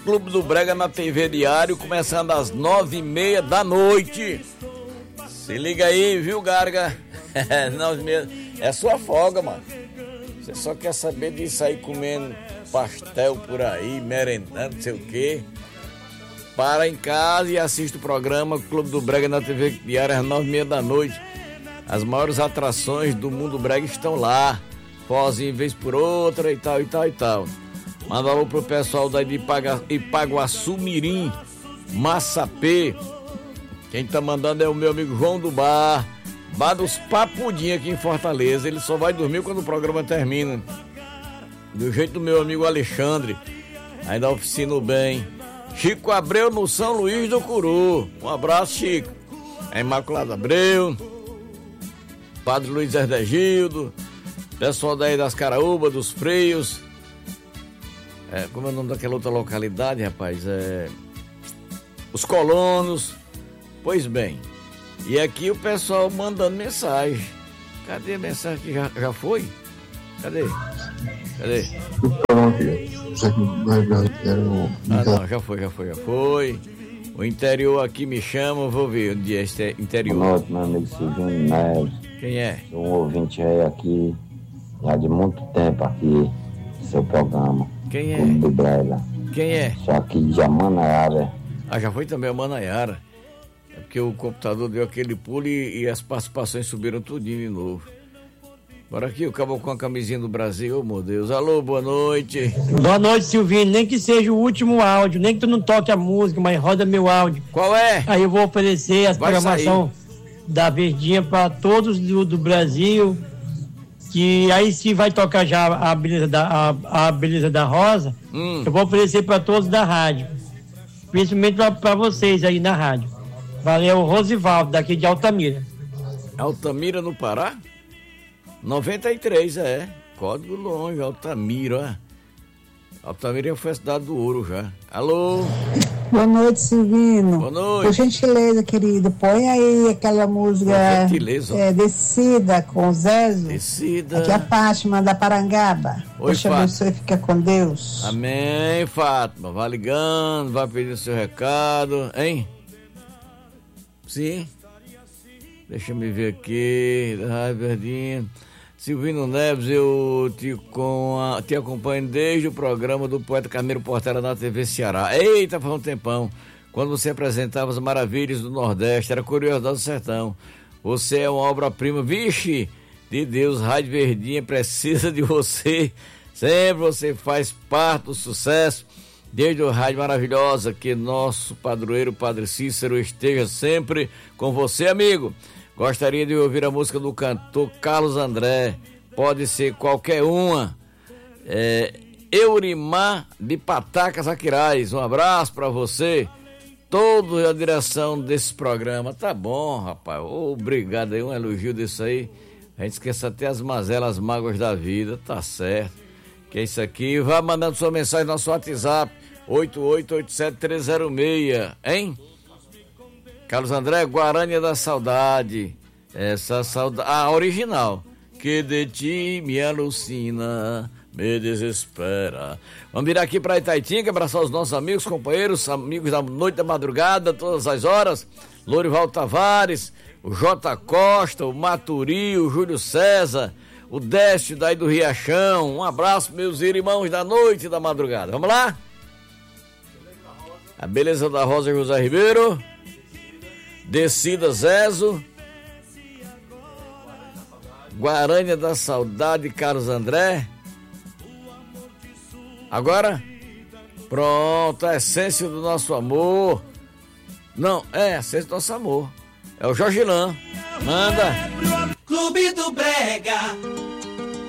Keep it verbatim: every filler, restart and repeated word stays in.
Clube do Brega na T V Diário, começando às nove e meia da noite. Se liga aí, viu, Garga? nove e meia. É sua folga, mano. Você só quer saber de sair comendo pastel por aí, merendando, não sei o quê. Para em casa e assiste o programa Clube do Brega na T V Diário às nove e meia da noite. As maiores atrações do mundo brega estão lá. Fozinho vez por outra e tal, e tal, e tal. Manda alô pro pessoal daí de Ipaga, Ipaguaçu Mirim, Massapê. Quem tá mandando é o meu amigo João do Bar, Bar dos Papudinhos aqui em Fortaleza. Ele só vai dormir quando o programa termina. Do jeito do meu amigo Alexandre, aí da Oficina Bem. Chico Abreu no São Luís do Curu. Um abraço, Chico. É Imaculado Abreu, Padre Luiz Erdegildo, pessoal daí das Caraúba, dos Freios. É, como é o nome daquela outra localidade, rapaz? É... Os Colonos. Pois bem. E aqui o pessoal mandando mensagem. Cadê a mensagem que já, já foi? Cadê? Cadê? Ah, não, já foi, já foi, já foi. O interior aqui me chama, vou ver onde é este interior. Boa noite, meu amigo Silvio Neves. Quem é? Sou um ouvinte aí aqui, já de muito tempo aqui, seu programa. Quem é? Clube do Brega. Quem é? Só aqui de Amanaiara. Ah, já foi também a Manaiara. É porque o computador deu aquele pulo e, e as participações subiram tudinho de novo. Bora aqui, o cabo com a camisinha do Brasil, oh, meu Deus. Alô, boa noite. Boa noite, Silvinho. Nem que seja o último áudio, nem que tu não toque a música, mas roda meu áudio. Qual é? Aí eu vou oferecer a programação da Verdinha para todos do, do Brasil. Que aí se vai tocar já a beleza da, a, a beleza da Rosa, hum. eu vou oferecer para todos da rádio. Principalmente para vocês aí na rádio. Valeu, Rosivaldo, daqui de Altamira. Altamira, no Pará? noventa e três, é. Código longe, Altamira, ó. Altamira foi a cidade do ouro já. Alô? Boa noite, Silvino. Boa noite. Por gentileza, querido, põe aí aquela música. Por gentileza. É, Descida com Zezo. Descida. Aqui é a Fátima da Parangaba. Oi, Deus abençoe, fica com Deus. Amém, Fátima. Vai ligando, vai pedindo seu recado, hein? Sim. Deixa eu me ver aqui. Ai, Verdinha. Silvino Neves, eu te, com a, te acompanho desde o programa do Poeta Carneiro Portela na T V Ceará. Eita, faz um tempão. Quando você apresentava as maravilhas do Nordeste, era Curiosidade do Sertão. Você é uma obra-prima, vixe, de Deus. Rádio Verdinha precisa de você. Sempre você faz parte do sucesso. Desde o Rádio Maravilhosa, que nosso padroeiro, Padre Cícero, esteja sempre com você, amigo. Gostaria de ouvir a música do cantor Carlos André. Pode ser qualquer uma. É, Eurimar de Patacas Aquiraz. Um abraço para você. Todos a direção desse programa. Tá bom, rapaz. Obrigado aí. Um elogio desse aí. A gente esquece até as mazelas, as mágoas da vida. Tá certo. Que é isso aqui. Vá mandando sua mensagem no nosso WhatsApp. oito oito oito sete três zero seis. Hein? Carlos André, Guarânia da Saudade. Essa saudade. Ah, original. Que de ti me alucina, me desespera. Vamos virar aqui para Itaitinga, abraçar os nossos amigos, companheiros, amigos da noite da madrugada, todas as horas. Lorival Tavares, o J. Costa, o Maturi, o Júlio César, o Décio daí do Riachão. Um abraço, meus irmãos da noite e da madrugada. Vamos lá? A beleza da Rosa, José Ribeiro. Descida, Zezo. Guarânia da Saudade, Carlos André. Agora, pronto, a essência do nosso amor. Não, é a essência do nosso amor. É o Jorge Lan. Manda. Clube do Brega.